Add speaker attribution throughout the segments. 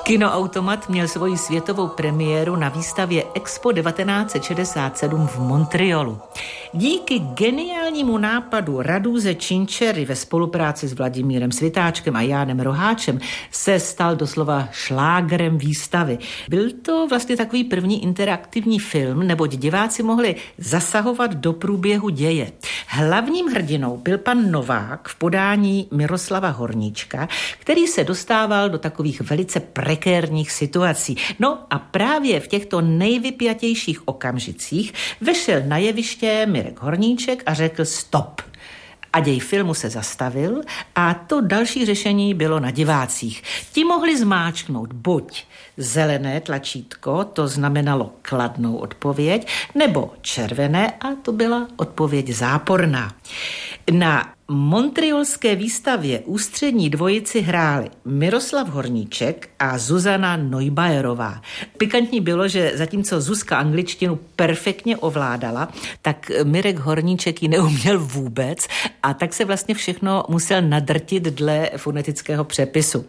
Speaker 1: Kinoautomat měl svoji světovou premiéru na výstavě Expo 1967 v Montrealu. Díky geniálnímu nápadu Raduze Chinchery ve spolupráci s Vladimírem Svitáčkem a Jánem Roháčem se stal doslova šlágrem výstavy. Byl to vlastně takový první interaktivní film, neboť diváci mohli zasahovat do průběhu děje. Hlavním hrdinou byl pan Novák v podání Miroslava Horníčka, který se dostával do takových velice prekérních situací. No a právě v těchto nejvypjatějších okamžicích vešel na jeviště Mirek Horníček a řekl stop. A děj filmu se zastavil a to další řešení bylo na divácích. Ti mohli zmáčknout buď zelené tlačítko, to znamenalo kladnou odpověď, nebo červené a to byla odpověď záporná. Na montrealské výstavě ústřední dvojici hráli Miroslav Horníček a Zuzana Neubayerová. Pikantní bylo, že zatímco Zuzka angličtinu perfektně ovládala, tak Mirek Horníček ji neuměl vůbec a tak se vlastně všechno musel nadrtit dle fonetického přepisu.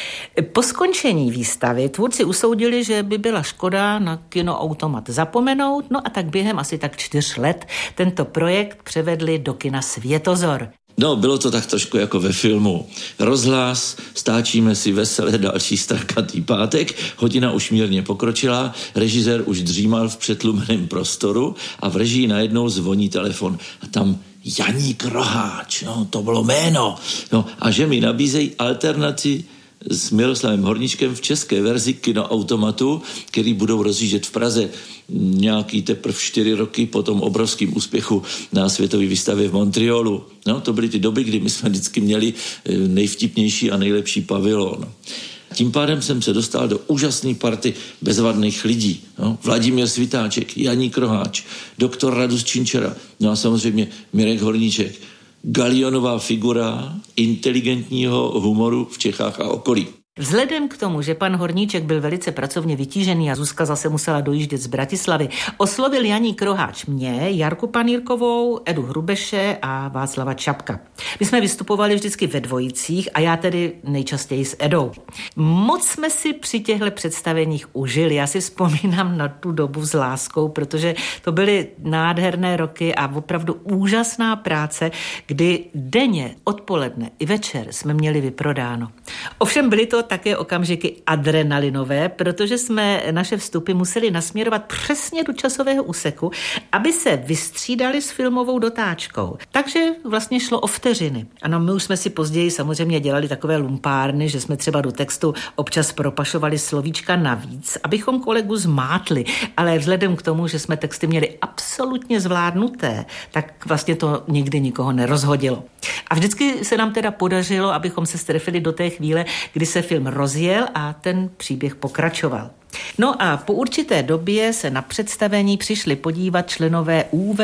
Speaker 1: Po skončení výstavy tvůrci usoudili, že by byla škoda na Kinoautomat zapomenout, no a tak během asi tak 4 let tento projekt převedli do kina Světozor.
Speaker 2: No, bylo to tak trošku jako ve filmu. Rozhlas, stáčíme si veselé další strkatý pátek, hodina už mírně pokročila, režisér už dřímal v přetlumeném prostoru a v režii najednou zvoní telefon a tam Janík Roháč, no, to bylo jméno. No, a že mi nabízejí alternaci s Miroslavem Horníčkem v české verzi Kinoautomatu, který budou rozjíždět v Praze nějaký teprve 4 roky po tom obrovském úspěchu na světové výstavě v Montrealu. No, to byly ty doby, kdy my jsme vždycky měli nejvtipnější a nejlepší pavilon. Tím pádem jsem se dostal do úžasné party bezvadných lidí. No, Vladimír Svitáček, Janík Roháč, doktor Radus Chinchera, no a samozřejmě Mirek Horníček. Galionová figura inteligentního humoru v Čechách a okolí.
Speaker 1: Vzhledem k tomu, že pan Horníček byl velice pracovně vytížený a Zuzka zase musela dojíždět z Bratislavy, oslovil Janík Roháč mě, Jarku Panýrkovou, Edu Hrubeše a Václava Čapka. My jsme vystupovali vždycky ve dvojicích a já tedy nejčastěji s Edou. Moc jsme si při těchto představeních užili. Já si vzpomínám na tu dobu s láskou, protože to byly nádherné roky a opravdu úžasná práce, kdy denně, odpoledne i večer jsme měli vyprodáno. Ovšem byly to také okamžiky adrenalinové, protože jsme naše vstupy museli nasměrovat přesně do časového úseku, aby se vystřídali s filmovou dotáčkou. Takže vlastně šlo o vteřiny. Ano, my už jsme si později samozřejmě dělali takové lumpárny, že jsme třeba do textu občas propašovali slovíčka navíc, abychom kolegu zmátli, ale vzhledem k tomu, že jsme texty měli absolutně zvládnuté, tak vlastně to nikdy nikoho nerozhodilo. A vždycky se nám teda podařilo, abychom se strefili do té chvíle, kdy se film rozjel a ten příběh pokračoval. No a po určité době se na představení přišli podívat členové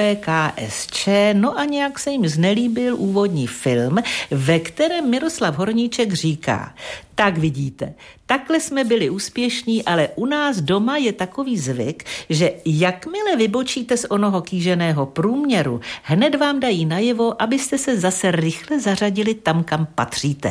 Speaker 1: ÚVKSČ, no a nějak se jim znelíbil úvodní film, ve kterém Miroslav Horníček říká: tak vidíte, takhle jsme byli úspěšní, ale u nás doma je takový zvyk, že jakmile vybočíte z onoho kýženého průměru, hned vám dají najevo, abyste se zase rychle zařadili tam, kam patříte.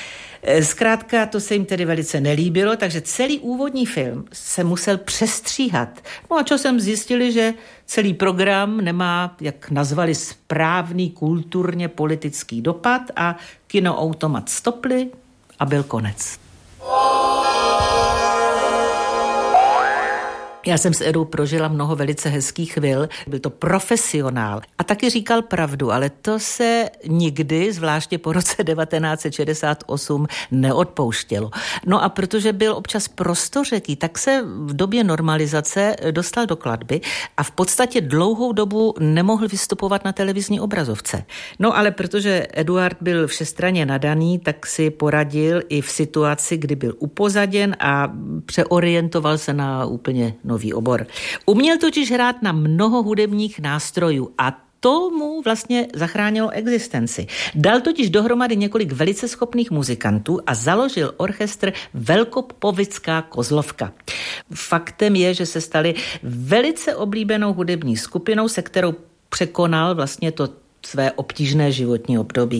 Speaker 1: Zkrátka to se jim tedy velice nelíbilo, takže celý úvodní film se musel přestříhat. No a časem zjistili, že celý program nemá, jak nazvali, správný kulturně politický dopad a Kinoautomat stopli a byl konec. Já jsem s Edou prožila mnoho velice hezkých chvil, byl to profesionál a taky říkal pravdu, ale to se nikdy, zvláště po roce 1968, neodpouštělo. No a protože byl občas prostořeký, tak se v době normalizace dostal do klatby a v podstatě dlouhou dobu nemohl vystupovat na televizní obrazovce. No ale protože Eduard byl všestranně nadaný, tak si poradil i v situaci, kdy byl upozaděn a přeorientoval se na úplně nový obor. Uměl totiž hrát na mnoho hudebních nástrojů a to mu vlastně zachránilo existenci. Dal totiž dohromady několik velice schopných muzikantů a založil orchestr Velkopovická Kozlovka. Faktem je, že se stali velice oblíbenou hudební skupinou, se kterou překonal vlastně to své obtížné životní období.